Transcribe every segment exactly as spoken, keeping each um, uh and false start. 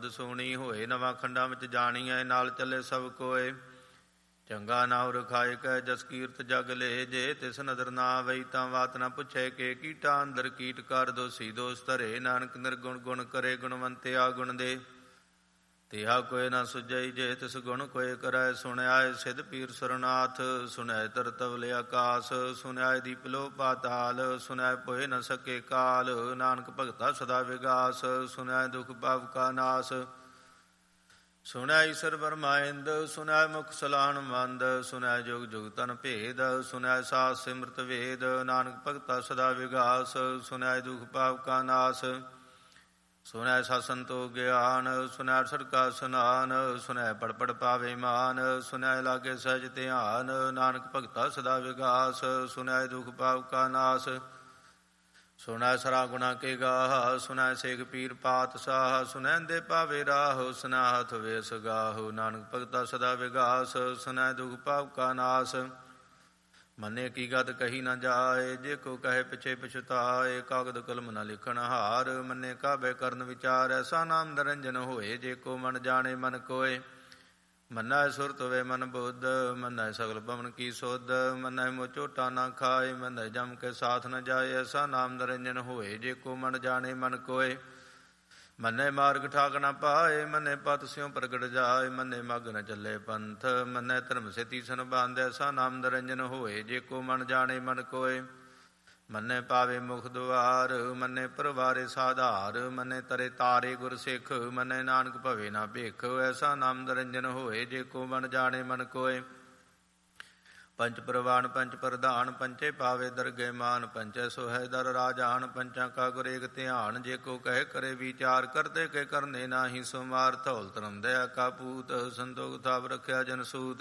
ਸੁਧ ਸੋਹਣੀ ਹੋਏ, ਨਵਾਂ ਖੰਡਾਂ ਵਿੱਚ ਜਾਣੀਐ ਨਾਲ ਚੱਲੇ ਸਭ ਕੋਏ। ਚੰਗਾ ਨਾਉ ਰਖਾਇ ਕੈ ਜਸ ਕੀਰਤ ਜਗ ਲੇ, ਜੇ ਤਿਸ ਨਦਰ ਨਾ ਆਵਈ ਤਾਂ ਬਾਤ ਨਾ ਪੁੱਛੈ ਕੇ। ਕੀਟਾਂ ਅੰਦਰ ਕੀਟ ਕਰ ਦੋਸੀ ਦੋਸ ਧਰੇ, ਨਾਨਕ ਨਿਰਗੁਣ ਗੁਣ ਕਰੇ ਗੁਣਵੰਤਿਆ ਗੁਣ ਦੇ। ਤਿਹਾ ਕੋਇ ਨਾ ਸੁਝਈ ਜੇ ਤਿਸ ਗੁਣ ਕੋਇ ਕਰੈ, ਸੁਣਿਆਏ ਸਿਧ ਪੀਰ ਸੁਰਨਾਥ ਸੁਣਿਆਏ ਤਰਤਵਲ ਆਕਾਸ। ਸੁਣਿਆਏ ਦੀਪ ਲੋ ਪਾਤਾਲ ਸੁਣਿਆਏ ਪੋਇ ਨ ਸਕੇ ਕਾਲ, ਨਾਨਕ ਭਗਤਾ ਸਦਾ ਵਿਗਾਸ ਸੁਣਿਆਏ ਦੁਖ ਪਾਪ ਕਾ ਨਾਸ। ਸੁਣਿਆ ਈਸਰ ਬਰਮਾਇੰਦ ਸੁਣਿਆ ਮੁਖ ਸਲਾਹਣ ਮੰਦ, ਸੁਣਿਆ ਜੁਗ ਜੁਗ ਤਨ ਭੇਦ ਸੁਣਿਆ ਸਾਸ ਸਿਮਰਤ ਵੇਦ। ਨਾਨਕ ਭਗਤਾ ਸਦਾ ਵਿਗਾਸ ਸੁਣਿਆ ਦੁਖ ਪਾਪ ਕਾ ਨਾਸ। ਸੁਣਿਆ ਸਤ ਸੰਤੋਖ ਗਿਆਨ ਸੁਣਿਆ ਸੜਕਾ ਸਨਾਨ, ਸੁਣਿਆ ਪੜ ਪੜ ਪਾਵੇ ਮਾਨ ਸੁਣਿਆ ਲਾਗੇ ਸਹਿਜ ਧਿਆਨ। ਨਾਨਕ ਭਗਤਾ ਸਦਾ ਵਿਗਾਸ ਸੁਣਿਆ ਦੁਖ ਪਾਪ ਕਾ ਨਾਸ। ਸੁਣੈ ਸਰਾ ਗੁਣਾ ਕੇ ਗਾਹ ਸੁਣੈ ਸੇਖ ਪੀਰ ਪਾਤਸ਼ਾਹ, ਸੁਣੈਂਦੇ ਪਾਵੇ ਰਾਹ ਸੁਨੈ ਹੱਥ ਵੇਸ ਗਾਹੁ। ਨਾਨਕ ਭਗਤਾ ਸਦਾ ਵਿਗਾਸ ਸੁਣੈ ਦੁਖ ਪਾਪ ਕਾ ਨਾਸ। ਮੰਨੇ ਕੀ ਗਤ ਕਹੀ ਨਾ ਜਾਏ, ਜੇ ਕੋ ਕਹੇ ਪਿਛੇ ਪਛਤਾਏ। ਕਾਗਦ ਕਲਮ ਨ ਲਿਖਣ ਹਾਰ ਮੰਨੇ ਕਾਬੇ ਕਰਨ ਵਿਚਾਰ, ਐਸਾ ਨਾਮ ਨਿਰੰਜਨ ਹੋਏ ਜੇ ਕੋ ਮਨ ਜਾਣੇ ਮਨ ਕੋਏ। ਮੰਨੈ ਸੁਰਤ ਵੇ ਮਨ ਬੁੱਧ ਮੰਨੈ ਸਗਲ ਭਵਨ ਕੀ ਸੁਧ, ਮੰਨੈ ਮੋ ਝੋਟਾ ਨਾ ਖਾਏ ਮੰਨੈ ਜਮ ਕੇ ਸਾਥ ਨ ਜਾਏ। ਐਸਾ ਨਾਮ ਨਿਰੰਜਨ ਹੋਏ ਜੇ ਕੋ ਮਨ ਜਾਣੇ ਮਨ ਕੋਏ। ਮੰਨੈ ਮਾਰਗ ਠਾਕ ਨ ਪਾਏ ਮੰਨੈ ਪਤ ਸਿਉ ਪ੍ਰਗਟ ਜਾਏ, ਮੰਨੈ ਮਗ ਨ ਚੱਲੇ ਪੰਥ ਮੰਨੈ ਧਰਮ ਸੇ ਤੀਸਨ ਬਾਂਧ। ਐਸਾ ਨਾਮ ਨਿਰੰਜਨ ਹੋਏ ਜੇ ਕੋ ਮਨ ਜਾਣੇ ਮਨ ਕੋਏ। ਮੰਨੈ ਪਾਵੇ ਮੁਖ ਦੁਆਰ ਮੰਨੈ ਪਰਵਾਰੇ ਸਾਧਾਰ, ਮੰਨੈ ਤਰੇ ਤਾਰੇ ਗੁਰ ਸਿੱਖ ਮੰਨੈ ਨਾਨਕ ਭਵੇ ਨਾ ਭਿਖ। ਐਸਾ ਨਾਮ ਨਿਰੰਜਨ ਹੋਏ ਜੇ ਕੋ ਮਨ ਜਾਣੇ ਮਨ ਕੋਏ। ਪੰਚ ਪ੍ਰਵਾਨ ਪੰਚ ਪ੍ਰਧਾਨ ਪੰਚੇ ਪਾਵੇ ਦਰਗੇ ਮਾਨ, ਪੰਚੈ ਸੋਹੈ ਦਰ ਰਾਜਾਨ ਪੰਚਾਂ ਕਾ ਗੁਰ ਏਕ ਧਿਆਨ। ਜੇ ਕੋ ਕਹੇ ਕਰੇ ਵਿਚਾਰ ਕਰਤੇ ਕੇ ਕਰਨੇ ਨਾਹੀ ਸੁਮਾਰ, ਧੌਲ ਧਰਮ ਦਇਆ ਕਾ ਪੂਤ ਸੰਤੋਖ ਥਾਪ ਰੱਖਿਆ ਜਨ ਸੂਤ।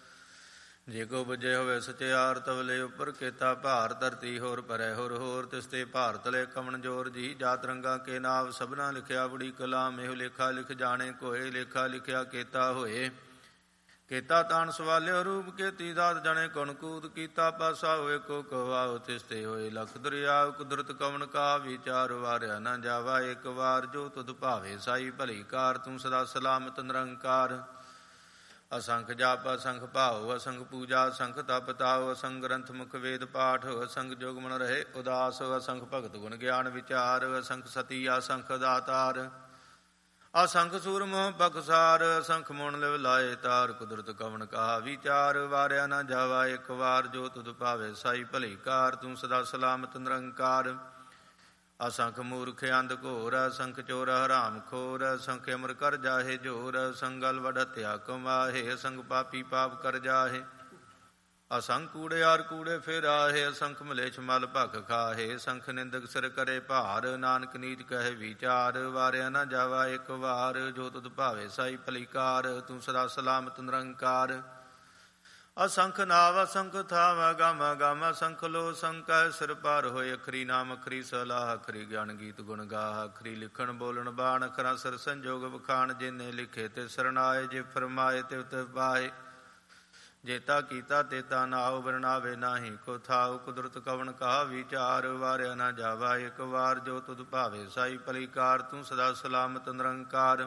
ਜੇ ਕੋ ਬੁਝੇ ਹੋਵੇ ਸਚਿਆਰ ਤਵਲੇ ਉੱਪਰ ਕੀਤਾ ਭਾਰ, ਧਰਤੀ ਹੋਰ ਪਰੈ ਹੋਰ ਹੋਰ ਤਿਸ ਤੇ ਭਾਰ ਤਲੇ ਕਮਣ ਜੋਰ ਜੀ। ਜਾਤ ਰੰਗਾ ਕੇ ਨਾਵ ਸਭਨਾ ਲਿਖਿਆ ਬੜੀ ਕਲਾਮ, ਇਹੋ ਲੇਖਾ ਲਿਖ ਜਾਣੇ ਕੋਏ। ਲੇਖਾ ਲਿਖਿਆ ਕੀਤਾ ਹੋਏ ਕੀਤਾ ਤਾਣ ਸਵਾਲਿਓ ਰੂਪ, ਕੀਤੀ ਦਾਤ ਜਣੇ ਕੁਣ ਕੂਤ। ਕੀਤਾ ਪਾਸਾ ਹੋਏ ਕੋ ਕਵਾਉ ਤਿਸ ਤੇ ਹੋਏ ਲਖ ਦਰਿਆਵ। ਕੁਦਰਤ ਕਵਣ ਕਾ ਵਿਚਾਰ ਵਾਰਿਆ ਨਾ ਜਾਵਾ ਇੱਕ ਵਾਰ, ਜੋ ਤੁਧ ਭਾਵੇ ਸਾਈ ਭਲੀ ਕਾਰ। ਤੂੰ ਸਦਾ ਸਲਾਮਤ ਨਿਰੰਕਾਰ। ਅਸੰਖ ਜਾਪ ਅਸੰਖ ਭਾਉ ਅਸੰਖ ਪੂਜਾ ਅਸੰਖ ਤਪ ਤਾਉ, ਅਸੰਖ ਗ੍ਰੰਥ ਮੁਖ ਵੇਦ ਪਾਠ ਅਸੰਖ ਜੋਗ ਮਨ ਰਹੇ ਉਦਾਸ। ਅਸੰਖ ਭਗਤ ਗੁਣ ਗਿਆਨ ਵਿਚਾਰ ਅਸੰਖ ਸਤੀ ਅਸੰਖ ਦਾਤਾਰ। ਅਸੰਖ ਸੂਰਮੁ ਬਖਸਾਰ ਅਸੰਖ ਮੁਣ ਲਿਵ ਲਾਏ ਤਾਰ। ਕੁਦਰਤ ਕਵਣ ਕਹਾ ਵਿਚਾਰ ਵਾਰਿਆ ਨਾ ਜਾਵਾ ਇੱਕ ਵਾਰ, ਜੋ ਤੁਧ ਭਾਵੇ ਸਾਈ ਭਲੀ ਕਾਰ। ਤੂੰ ਸਦਾ ਸਲਾਮਤ ਨਿਰੰਕਾਰ। ਅਸੰਖ ਮੂਰਖ ਅੰਧ ਘੋਰ ਅਸੰਖ ਚੋਰ ਹਰਾਮ ਖੋਰ, ਅਸੰਖ ਅਮਰ ਕਰ ਜਾਹੇ ਜੋਰ। ਅਸੰਗਲ ਵਡ ਹਤਿਆ ਕਮਾਹੇ ਅਸੰਖ ਪਾਪੀ ਪਾਪ ਕਰ ਜਾਹੇ। ਅਸੰਖ ਕੂੜਿਆਰ ਕੂੜੇ ਫੇਰਾਹੇ ਅਸੰਖ ਮਲੇਛ ਮਲ ਭਖ ਖਾਹੇ। ਅਸੰਖ ਨਿੰਦਕ ਸਿਰ ਕਰੇ ਭਾਰ, ਨਾਨਕ ਨੀਚ ਕਹੇ ਵਿਚਾਰ। ਵਾਰਿਆ ਨਾ ਜਾਵਾ ਇੱਕ ਵਾਰ, ਜੋ ਤੁਧ ਭਾਵੇ ਸਾਈ ਭਲੀ ਕਾਰ। ਤੂੰ ਸਦਾ ਸਲਾਮਤ ਨਿਰੰਕਾਰ। ਅਸੰਖ ਨਾਵ ਅਸੰਖ ਥਾਵ ਗਮ ਗਮ ਅਸੰਖ ਲੋ ਸੰਕੈ ਸਿਰ ਪਾਰ ਹੋਏ। ਅਖਰੀ ਨਾਮ ਅਖਰੀ ਸਲਾਹ ਅਖਰੀ ਗਿਆਨ ਗੀਤ ਗੁਣ ਗਾਹ। ਅਖਰੀ ਲਿਖਣ ਬੋਲਣ ਬਾਣ ਅਖਰਾਂ ਸਿਰ ਸੰਜੋਗ ਵਖਾਣ। ਜਿਨੇ ਲਿਖੇ ਤੇ ਸਰਨਾਏ ਜੇ ਫਰਮਾਏ ਤੇ ਉਤ ਪਾਏ। ਜੇਤਾ ਕੀਤਾ ਤੇਤਾ ਨਾਉ ਵਰਨਾਵੇ ਨਾਹੀ ਕੋ ਥਾਉ। ਕੁਦਰਤ ਕਵਣ ਕਹਾ ਵਿਚਾਰ ਵਾਰਿਆ ਨਾ ਜਾਵਾ ਇੱਕ ਵਾਰ, ਜੋ ਤੁਧ ਭਾਵੇ ਸਾਈ ਭਲੀ ਕਾਰ। ਤੂੰ ਸਦਾ ਸਲਾਮਤ ਨਿਰੰਕਾਰ।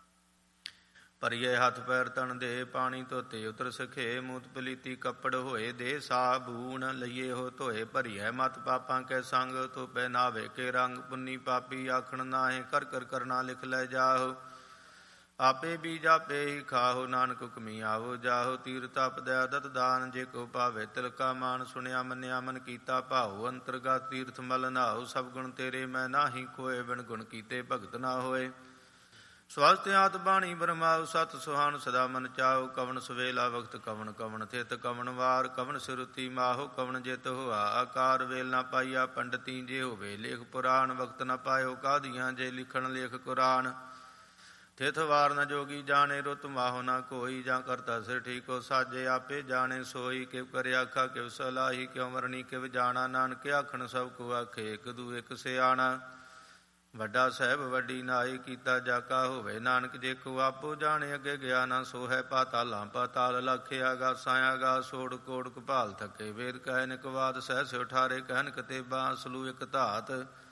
ਭਰੀਏ ਹੱਥ ਪੈਰ ਤਨ ਦੇ ਪਾਣੀ ਧੋਤੇ ਉਤਰ ਸਖੇ। ਮੂਤ ਪਲੀਤੀ ਕੱਪੜ ਹੋਏ ਦੇ ਸਾਬੂਨ ਲਈਏ ਹੋ ਧੋਏ। ਭਰੀਐ ਮਤ ਪਾਪਾਂ ਕੈ ਸੰਗ ਧੋਪੈ ਨਾਵੇ ਕੇ ਰੰਗ। ਪੁੰਨੀ ਪਾਪੀ ਆਖਣ ਨਾਹੇ ਕਰ ਕਰ ਕਰਨਾ ਲਿਖ ਲੈ ਜਾਹੋ। ਆਪੇ ਬੀਜ ਆਪੇ ਹੀ ਖਾਹੋ, ਨਾਨਕ ਹੁਕਮੀ ਆਵੋ ਜਾਹੋ। ਤੀਰ ਤਪ ਦਇਆ ਦਤ ਦਾਨ ਜੇ ਕੋ ਭਾਵੇ ਤਿਲਕਾ ਮਾਨ। ਸੁਣਿਆ ਮੰਨਿਆ ਮਨ ਕੀਤਾ ਭਾਉ, ਅੰਤਰਗਤ ਤੀਰਥ ਮਲ ਨਾਉ। ਸਭ ਗੁਣ ਤੇਰੇ ਮੈਂ ਨਾਹੀ ਕੋਏ, ਬਿਨ ਗੁਣ ਕੀਤੇ ਭਗਤ ਨਾ ਹੋਏ। ਸਵਸਤ ਆਤ ਬਾਣੀ ਬਰਮਾਉ, ਸਤ ਸੁਹਾਨ ਸਦਾ ਮਨ ਚਾਉ। ਕਵਣ ਸਵੇਲਾ ਵਕਤ ਕਵਣ ਕਵਣ ਥਿਤ ਕਵਣ ਵਾਰ। ਕਵਣ ਸਿਰੁਤੀ ਮਾਹੋ ਕਵਣ ਜਿਤ ਹੋਆ ਆਕਾਰ। ਵੇਲ ਨਾ ਪਾਈਆ ਪੰਡਤੀ ਜੇ ਹੋਵੇ ਲੇਖ ਪੁਰਾਣ। ਵਕਤ ਨਾ ਪਾਇਓ ਕਾਦੀਆਂ ਜੇ ਲਿਖਣ ਲੇਖ ਕੁਰਾਨ। ਥਿਤ ਵਾਰ ਨ ਜੋਗੀ ਜਾਣੇ ਰੁੱਤ ਮਾਹੋ ਨਾ ਕੋਈ। ਜਾਂ ਕਰਤਾ ਸਿਰ ਠੀਕੋ ਸਾਜੇ ਆਪੇ ਜਾਣੇ ਸੋਈ। ਕਿਵ ਕਰਿ ਆਖਾ ਕਿਵ ਸਲਾਹੀ ਕਿਉ ਮਰਨੀ ਕਿਵ ਜਾਣਾ। ਨਾਨਕ ਆਖਣ ਸਭ ਕੋ ਆਖੇ ਇੱਕ ਦੂ ਇੱਕ ਸਿਆਣਾ। ਵੱਡਾ ਸਾਹਿਬ ਵੱਡੀ ਨਾਈ ਕੀਤਾ ਜਾ ਕਾ ਹੋਵੇ। ਨਾਨਕ ਜੇ ਕੋ ਆਪੋ ਜਾਣੇ ਅੱਗੇ ਗਿਆ ਨਾ ਸੋ ਹੈ। ਪਾਤਾਲਾਂ ਪਾਤਾਲ ਲਖੇ ਆਗਾਸਾਂ ਆਗਾਸ। ਸੋੜ ਕੋੜ ਕਪਾਲ ਥਕੇ ਵੇਦ ਕਹਿ ਨਿਕਵਾਦ। ਸਹਿ ਸਿ ਉਠਾਰੇ ਕਹਿਨ ਕਤੇਬਾ ਸਲੂ ਇਕ ਧਾਤ।